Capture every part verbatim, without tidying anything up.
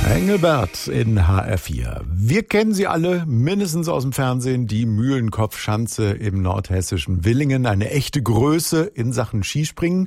Engelbert in H R vier. Wir kennen sie alle mindestens aus dem Fernsehen, die Mühlenkopfschanze im nordhessischen Villingen. Eine echte Größe in Sachen Skispringen.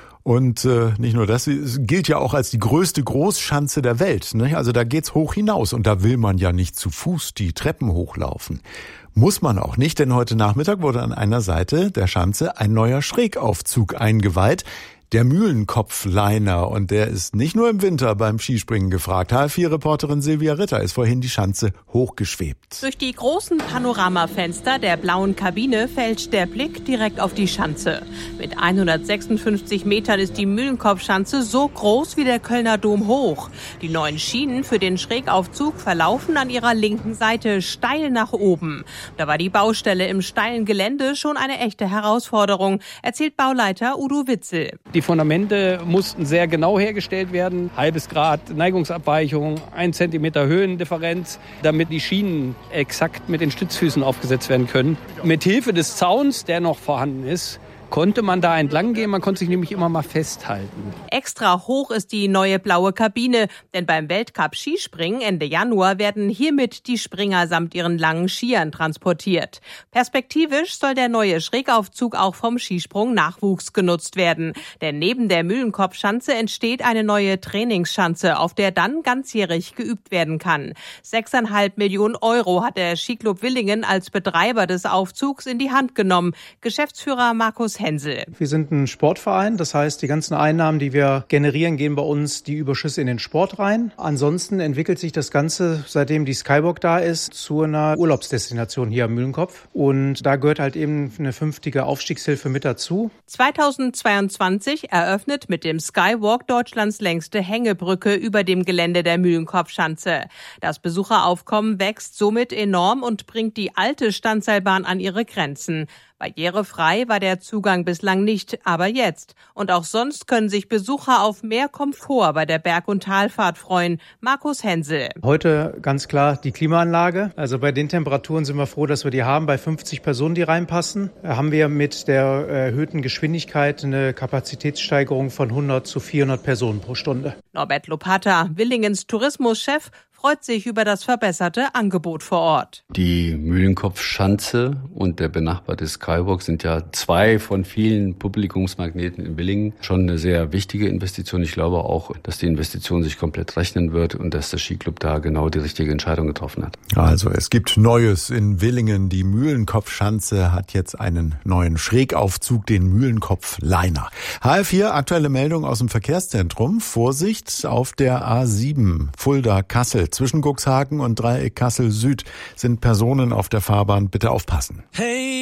Und äh, nicht nur das, es gilt ja auch als die größte Großschanze der Welt. Ne? Also da geht's hoch hinaus und da will man ja nicht zu Fuß die Treppen hochlaufen. Muss man auch nicht, denn heute Nachmittag wurde an einer Seite der Schanze ein neuer Schrägaufzug eingeweiht. Der Mühlenkopfliner, und der ist nicht nur im Winter beim Skispringen gefragt. H R vier-Reporterin Silvia Ritter ist vorhin die Schanze hochgeschwebt. Durch die großen Panoramafenster der blauen Kabine fällt der Blick direkt auf die Schanze. Mit hundertsechsundfünfzig Metern ist die Mühlenkopfschanze so groß wie der Kölner Dom hoch. Die neuen Schienen für den Schrägaufzug verlaufen an ihrer linken Seite steil nach oben. Da war die Baustelle im steilen Gelände schon eine echte Herausforderung, erzählt Bauleiter Udo Witzel. Die Fundamente mussten sehr genau hergestellt werden. Halbes Grad Neigungsabweichung, ein Zentimeter Höhendifferenz, damit die Schienen exakt mit den Stützfüßen aufgesetzt werden können. Mit Hilfe des Zauns, der noch vorhanden ist, konnte man da entlang gehen, man konnte sich nämlich immer mal festhalten. Extra hoch ist die neue blaue Kabine, denn beim Weltcup Skispringen Ende Januar werden hiermit die Springer samt ihren langen Skiern transportiert. Perspektivisch soll der neue Schrägaufzug auch vom Skisprung Nachwuchs genutzt werden, denn neben der Mühlenkopfschanze entsteht eine neue Trainingsschanze, auf der dann ganzjährig geübt werden kann. Sechseinhalb Millionen Euro hat der Skiclub Villingen als Betreiber des Aufzugs in die Hand genommen. Geschäftsführer Markus Hensel. Wir sind ein Sportverein, das heißt, die ganzen Einnahmen, die wir generieren, gehen bei uns die Überschüsse in den Sport rein. Ansonsten entwickelt sich das Ganze, seitdem die Skywalk da ist, zu einer Urlaubsdestination hier am Mühlenkopf. Und da gehört halt eben eine fünftige Aufstiegshilfe mit dazu. zweitausendzweiundzwanzig eröffnet mit dem Skywalk Deutschlands längste Hängebrücke über dem Gelände der Mühlenkopfschanze. Das Besucheraufkommen wächst somit enorm und bringt die alte Standseilbahn an ihre Grenzen. Barrierefrei war der Zugang bislang nicht, aber jetzt. Und auch sonst können sich Besucher auf mehr Komfort bei der Berg- und Talfahrt freuen. Markus Hensel. Heute ganz klar die Klimaanlage. Also bei den Temperaturen sind wir froh, dass wir die haben. Bei fünfzig Personen, die reinpassen, haben wir mit der erhöhten Geschwindigkeit eine Kapazitätssteigerung von hundert zu vierhundert Personen pro Stunde. Norbert Lopata, Villingens Tourismuschef, freut sich über das verbesserte Angebot vor Ort. Die Mühlenkopfschanze und der benachbarte Skywalk sind ja zwei von vielen Publikumsmagneten in Villingen. Schon eine sehr wichtige Investition. Ich glaube auch, dass die Investition sich komplett rechnen wird und dass der Skiclub da genau die richtige Entscheidung getroffen hat. Also es gibt Neues in Villingen. Die Mühlenkopfschanze hat jetzt einen neuen Schrägaufzug, den Mühlenkopfliner. H R vier, aktuelle Meldung aus dem Verkehrszentrum. Vorsicht auf der A sieben, Fulda-Kassel. Zwischen Cuxhaven und Dreieck Kassel Süd sind Personen auf der Fahrbahn. Bitte aufpassen. Hey.